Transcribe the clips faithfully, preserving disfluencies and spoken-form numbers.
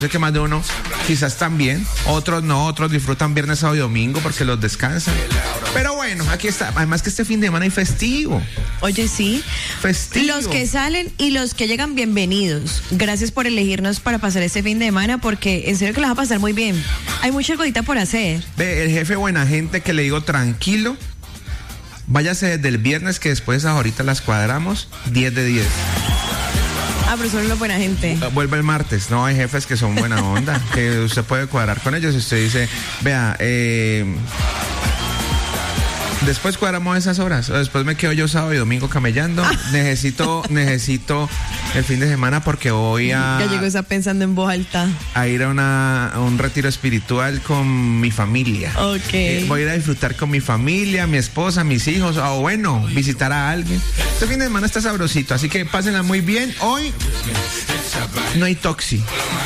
Sé que más de uno quizás también, otros no, otros disfrutan viernes, sábado y domingo porque los descansan. Pero bueno, aquí está. Además que este fin de semana hay festivo. Oye, sí. Festivo. Los que salen y los que llegan, bienvenidos. Gracias por elegirnos para pasar este fin de semana, porque en serio que la vas a pasar muy bien. Hay mucha cosita por hacer. Ve, el jefe buena gente que le digo tranquilo, váyase desde el viernes que después ahorita las cuadramos, diez de diez. Ah, pero son los buena gente. Vuelve el martes. No, hay jefes que son buena onda, que usted puede cuadrar con ellos. Usted dice, vea, eh, después cuadramos esas horas. O después me quedo yo sábado y domingo camellando. necesito, necesito el fin de semana porque voy a... Ya llegó esa pensando en voz alta. A ir a, una, a un retiro espiritual con mi familia. Ok. Eh, voy a ir a disfrutar con mi familia, mi esposa, mis hijos, o bueno, visitar a alguien. Este fin de semana está sabrosito, así que pásenla muy bien. Hoy no hay toxi.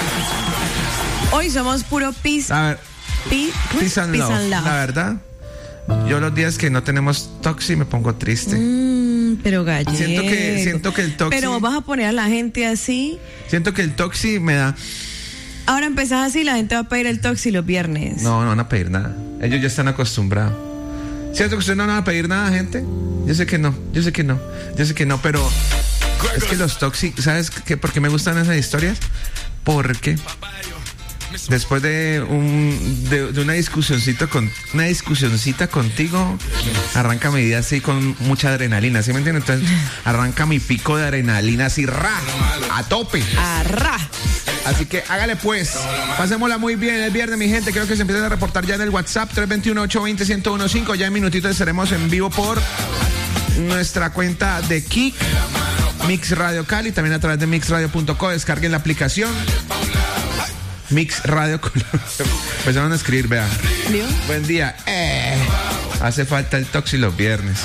Hoy somos puro peace. A ver, Pi, peace and peace love. and love. La verdad, yo los días que no tenemos toxi me pongo triste. Mm, pero gallego. Siento que, siento que el toxi... Pero vas a poner a la gente así. Siento que el toxi me da... Ahora empezás así, la gente va a pedir el toxi los viernes. No, no van a pedir nada. Ellos ya están acostumbrados. ¿Cierto que ustedes no van a pedir nada, gente? Yo sé que no, yo sé que no, yo sé que no, pero es que los toxi, ¿sabes qué? ¿Por qué me gustan esas historias? Porque después de un de, de una discusioncita con una discusioncita contigo, arranca mi día así con mucha adrenalina, ¿sí me entiendes? Entonces arranca mi pico de adrenalina así, ra, a tope. Arra. Así que hágale pues, pasémosla muy bien el viernes, mi gente. Creo que se empiezan a reportar ya en el WhatsApp tres dos uno, ocho dos cero, uno cero uno cinco. Ya en minutitos estaremos en vivo por nuestra cuenta de Kik, Mix Radio Cali, también a través de mix radio punto co. Descarguen la aplicación Mix Radio Colombia. Empezaron a escribir, vean. ¿Vio? Buen día. Eh, hace falta el toxi los viernes.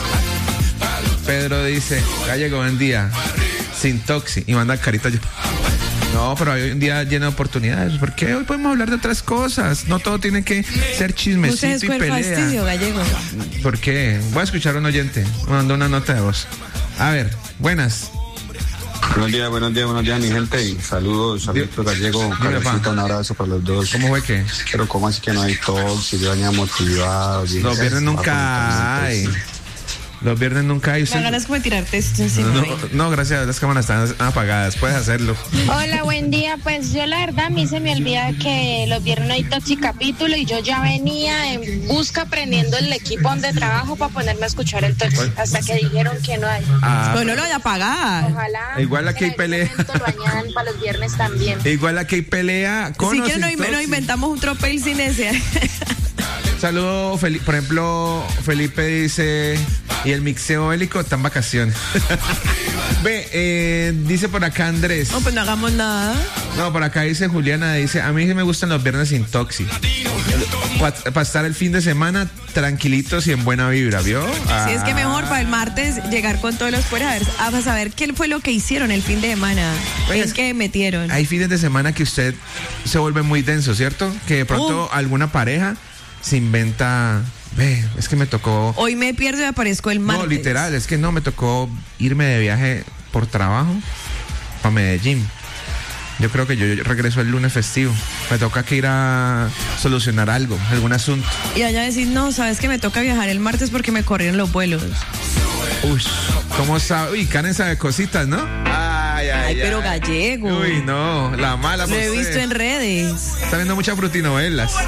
Pedro dice, Gallego, buen día. Sin toxi. Y manda carita yo. No, pero hoy un día lleno de oportunidades. ¿Por qué? Hoy podemos hablar de otras cosas. No todo tiene que ser chismecito Ustedes y fue el pelea. fastidio, Gallego. ¿Por qué? Voy a escuchar a un oyente. Me mandó una nota de voz. A ver, buenas. Buenos días, buenos días, buenos días, mi gente. Y saludos, saludos, Gallego. Un calorcito, un abrazo para los dos. ¿Cómo fue que? Pero ¿cómo así que no hay talk? Si yo venía motivado. Los viernes nunca hay. Los viernes nunca hay. Me dan ganas como de tirarte esto encima. No, no, gracias, las cámaras están apagadas. Puedes hacerlo. Hola, buen día. Pues yo la verdad a mí se me olvida que los viernes no hay Toxi capítulo y yo ya venía en busca prendiendo el equipo donde trabajo para ponerme a escuchar el Toxi hasta que dijeron que no hay. Ah, Pues no lo voy a pagar. Ojalá. Igual aquí hay en algún pelea. momento lo añadan para los viernes también. igual aquí hay pelea con Si o quieren, sin no, toxi. inventamos un tropel sin ese. Saludo, Feli- por ejemplo, Felipe dice, y el mixeo bélico está en vacaciones. Ve, eh, dice por acá Andrés. No, pues no hagamos nada. No, por acá dice Juliana, dice, a mí sí me gustan los viernes sin toxi. Para estar el fin de semana tranquilitos y en buena vibra, ¿vio? Ah. Si es que mejor para el martes llegar con todos los fuera a ver, a saber qué fue lo que hicieron el fin de semana. Oye, Es es que metieron. Hay fines de semana que usted se vuelve muy denso, ¿cierto? Que de pronto Uh. alguna pareja se inventa, ve, es que me tocó... Hoy me pierdo y aparezco el martes. No, literal, es que no, me tocó irme de viaje por trabajo para Medellín. Yo creo que yo, yo regreso el lunes festivo. Me toca que ir a solucionar algo, algún asunto. Y allá decís, no, sabes que me toca viajar el martes porque me corrieron los vuelos. Uy, ¿cómo sabe? Uy, Karen sabe cositas, ¿no? Ay, ay, Ay, pero ay. Gallego. Uy, no, la mala Lo por he usted. visto en redes. Está viendo muchas frutinovelas.